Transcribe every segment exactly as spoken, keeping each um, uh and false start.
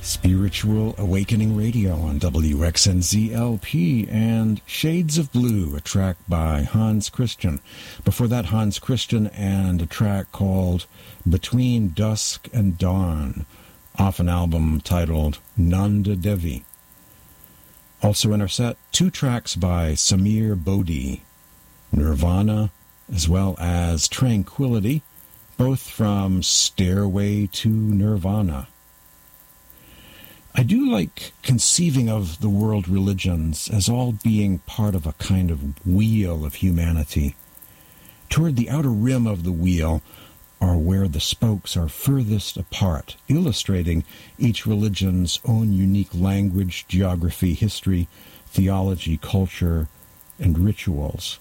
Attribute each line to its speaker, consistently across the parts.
Speaker 1: Spiritual Awakening Radio on W X N Z L P and Shades of Blue, a track by Hans Christian. Before that, Hans Christian and a track called Between Dusk and Dawn, off an album titled Nanda Devi. Also in our set, two tracks by Samir Bodhi, Nirvana, as well as Tranquility, both from Stairway to Nirvana. I do like conceiving of the world religions as all being part of a kind of wheel of humanity. Toward the outer rim of the wheel are where the spokes are furthest apart, illustrating each religion's own unique language, geography, history, theology, culture, and rituals.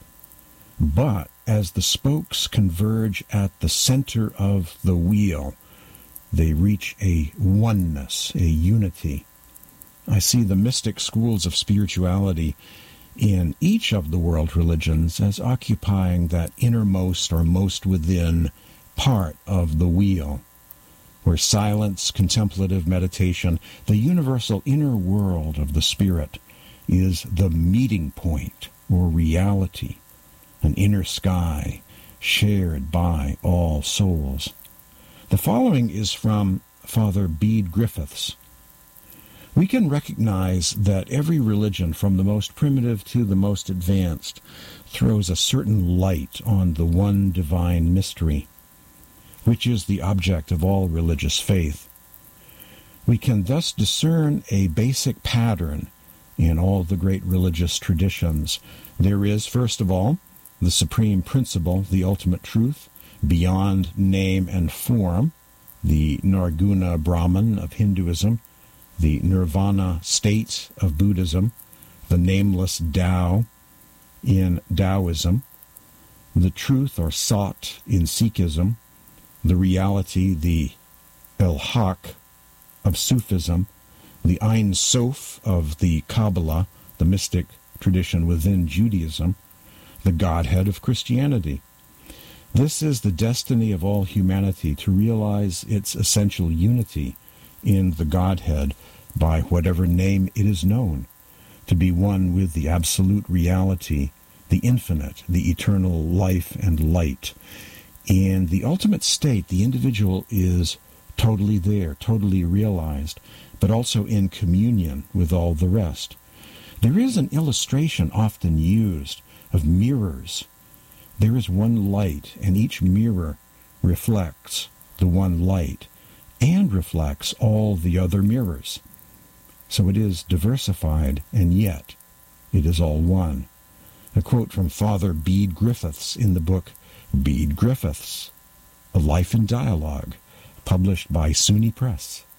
Speaker 1: But as the spokes converge at the center of the wheel, they reach a oneness, a unity. I see the mystic schools of spirituality in each of the world religions as occupying that innermost or most within part of the wheel, where silence, contemplative meditation, the universal inner world of the spirit, is the meeting point or reality, an inner sky shared by all souls. The following is from Father Bede Griffiths. We can recognize that every religion, from the most primitive to the most advanced, throws a certain light on the one divine mystery, which is the object of all religious faith. We can thus discern a basic pattern in all the great religious traditions. There is, first of all, the supreme principle, the ultimate truth, beyond name and form, the Nirguna Brahman of Hinduism, the Nirvana state of Buddhism, the nameless Tao in Taoism, the truth or Sat in Sikhism, the reality, the El-Haq of Sufism, the Ein Sof of the Kabbalah, the mystic tradition within Judaism, the Godhead of Christianity. This is the destiny of all humanity, to realize its essential unity in the Godhead by whatever name it is known, to be one with the absolute reality, the infinite, the eternal life and light. In the ultimate state, the individual is totally there, totally realized, but also in communion with all the rest. There is an illustration often used of mirrors. There is one light, and each mirror reflects the one light and reflects all the other mirrors. So it is diversified, and yet it is all one. A quote from Father Bede Griffiths in the book Bede Griffiths, A Life in Dialogue, published by SUNY Press.